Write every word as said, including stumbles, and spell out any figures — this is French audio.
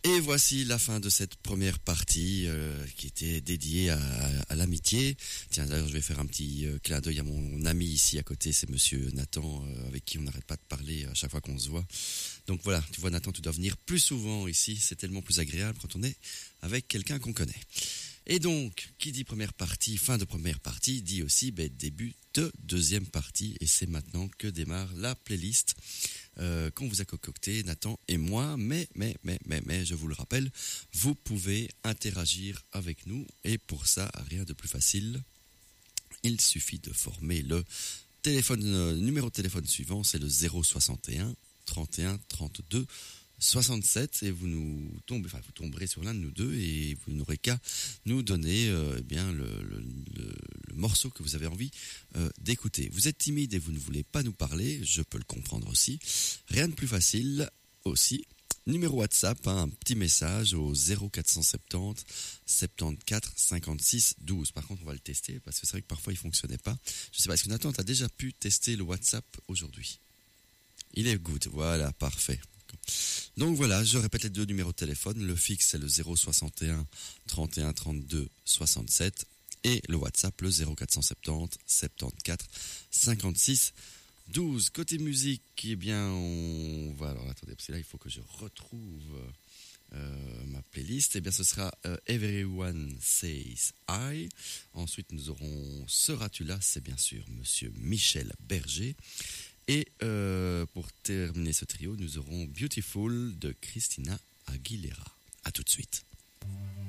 Et voici la fin de cette première partie euh, qui était dédiée à, à l'amitié. Tiens, d'ailleurs, je vais faire un petit euh, clin d'œil à mon ami ici à côté, c'est monsieur Nathan, euh, avec qui on n'arrête pas de parler à chaque fois qu'on se voit. Donc voilà, tu vois Nathan, tu dois venir plus souvent ici, c'est tellement plus agréable quand on est avec quelqu'un qu'on connaît. Et donc, qui dit première partie, fin de première partie, dit aussi ben, début de deuxième partie. Et c'est maintenant que démarre la playlist euh, qu'on vous a concoctée, Nathan et moi. Mais, mais, mais, mais, mais, je vous le rappelle, vous pouvez interagir avec nous. Et pour ça, rien de plus facile. Il suffit de former le téléphone, euh, numéro de téléphone suivant, c'est le zéro soixante et un trente et un trente-deux soixante-sept et vous nous tombez, enfin vous tomberez sur l'un de nous deux et vous n'aurez qu'à nous donner euh, eh bien le, le, le, le morceau que vous avez envie euh, d'écouter. Vous êtes timide et vous ne voulez pas nous parler, je peux le comprendre aussi. Rien de plus facile aussi. Numéro WhatsApp, hein, un petit message au zéro quatre cent soixante-dix soixante-quatorze cinquante-six douze. Par contre, on va le tester parce que c'est vrai que parfois il fonctionnait pas. Je sais pas, est-ce que Nathan, tu as déjà pu tester le WhatsApp aujourd'hui? Il est good, voilà, parfait. Donc voilà, je répète les deux numéros de téléphone. Le fixe, c'est le zéro soixante et un trente et un trente-deux soixante-sept et le WhatsApp, le zéro quatre cent soixante-dix soixante-quatorze cinquante-six douze. Côté musique, eh bien, on va... Alors, attendez, parce que là, il faut que je retrouve euh, ma playlist. Eh bien, ce sera euh, Everyone Says I. Ensuite, nous aurons Seras-tu là? C'est bien sûr Monsieur Michel Berger. Et euh, pour terminer ce trio, nous aurons Beautiful de Christina Aguilera. À tout de suite.